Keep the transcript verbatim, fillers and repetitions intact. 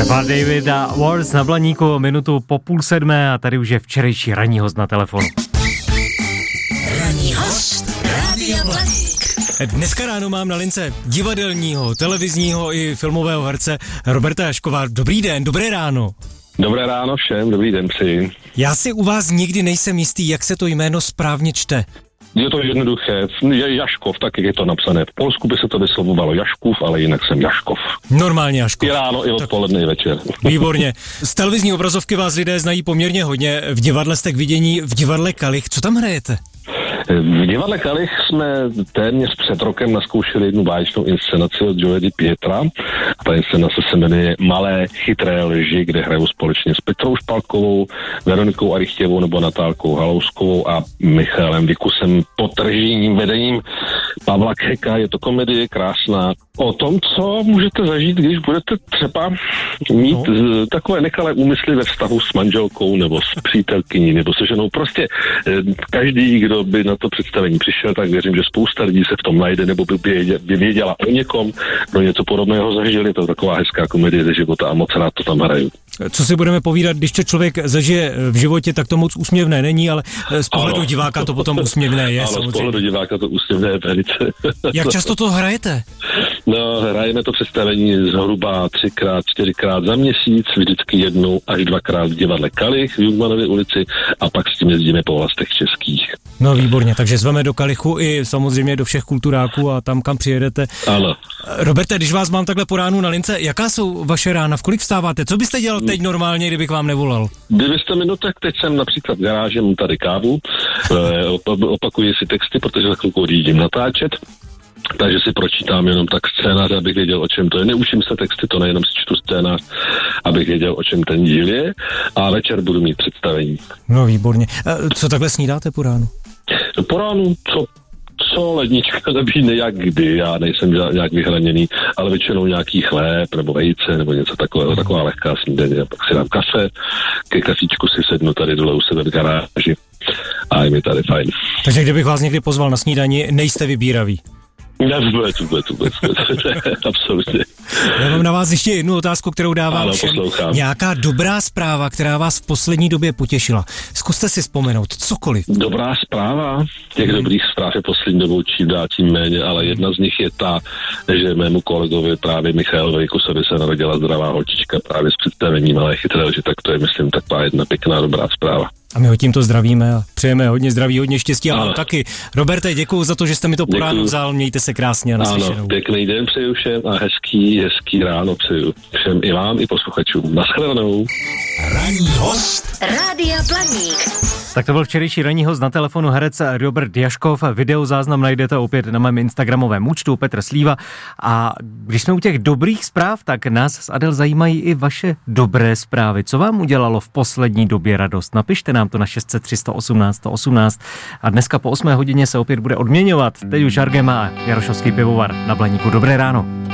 Shepard David a Wars na Blaníku, minutu po půl sedmé a tady už je včerejší ranní host na telefonu. Ranní host Rádia Blaník. Dneska ráno mám na lince divadelního, televizního i filmového herce Roberta Jaškova. Dobrý den, dobré ráno. Dobré ráno všem, dobrý den přeji. Já si u vás nikdy nejsem jistý, jak se to jméno správně čte. Je to jednoduché, je Jaškov, tak jak je to napsané. V Polsku by se to vyslovovalo Jaškův, ale jinak jsem Jaškov. Normálně Jaškov. I ráno, i odpoledne, i večer. Výborně. Z televizní obrazovky vás lidé znají poměrně hodně. V divadle jste k vidění v divadle Kalich. Co tam hrajete? V divadle Kalich jsme téměř před rokem naskoušeli jednu báječnou inscenaci od Gioia Di Pietra. Ta inscenace se jmenuje Malé chytré lži, kde hrajou společně s Petrou Špalkovou, Veronikou Arichtěvou nebo Natálkou Halouskovou a Michalem Vikusem pod režijním vedením Pavla Keka. Je to komedie krásná o tom, co můžete zažít, když budete třeba mít no. takové nekalé úmysly ve vztahu s manželkou nebo s přítelkyní nebo se ženou. Prostě každý, kdo by na to představení přišel, tak věřím, že spousta lidí se v tom najde nebo by věděla o někom, kdo něco podobného zažili. To je taková hezká komedie ze života a moc rád to tam hraju. Co si budeme povídat, když to člověk zažije v životě, tak to moc úsměvné není, ale z pohledu ano. diváka to potom úsměvné je. Ano, samozřejmě. Z pohledu diváka to úsměvné je velice. Jak často to hrajete? No, hrajeme to představení zhruba třikrát, čtyřikrát za měsíc, vždycky jednou až dvakrát v divadle Kalich v Jungmannově ulici a pak s tím jezdíme po vlastech českých. No výborně, takže zveme do Kalichu i samozřejmě do všech kulturáků a tam, kam přijedete. Ano. Roberte, když vás mám takhle po ránu na lince, jaká jsou vaše rána, v kolik vstáváte? Co byste dělal teď normálně, kdybych vám nevolal? Kdybyste minutek, teď jsem například v garáži, mám tady kávu, opakuji si texty, protože za chvilku odjíždím natáčet. Takže si pročítám jenom tak scénář, abych věděl, o čem to je. Neučím se texty, to nejenom si čtu scénář, abych věděl, o čem ten díl je. A večer budu mít představení. No výborně. Co takhle snídáte po ránu? Po ránu, co, co lednička nabídne, jak kdy. Já nejsem nějak vyhraněný, ale většinou nějaký chléb nebo vejce nebo něco takového, taková lehká snídaně. Pak si dám kafe, ke kafíčku si sednu tady dole u sebe v garáži a je mi tady fajn. Takže kdybych vás někdy pozval na snídani, nejste vybíravý? Ne, vůbec, vůbec, vůbec, vůbec. Absolutně. Já mám na vás ještě jednu otázku, kterou dávám ano, všem. Poslouchám. Nějaká dobrá zpráva, která vás v poslední době potěšila. Zkuste si vzpomenout, cokoliv. Dobrá zpráva. Těch hmm. dobrých zpráv je poslední dobou čím dál tím méně, ale jedna z nich je ta, že mému kolegovi právě Michalovi Vikusovi se narodila zdravá holčička právě s představením Malé chytré lži, tak to je, myslím, taková jedna pěkná dobrá zpráva. A my ho tímto zdravíme a přejeme hodně zdraví, hodně štěstí a vám taky. Roberte, děkuju za to, že jste mi to po ránu vzal, mějte se krásně a naslyšenou. Ano, pěkný den přeju všem a hezký, hezký ráno přeju všem i vám, i posluchačům. Naschledanou. Ranní host Rádia Blaník. Tak to byl včerejší ranní host na telefonu herec Robert Jaškov. Videozáznam najdete opět na mém instagramovém účtu Petr Slíva. A když jsme u těch dobrých zpráv, tak nás s Adel zajímají i vaše dobré zprávy. Co vám udělalo v poslední době radost? Napište nám to na šest set tři sto osmnáct sto osmnáct a dneska po osmé hodině se opět bude odměňovat. Teď už Argema a Jarošovský pivovar na Blaníku. Dobré ráno.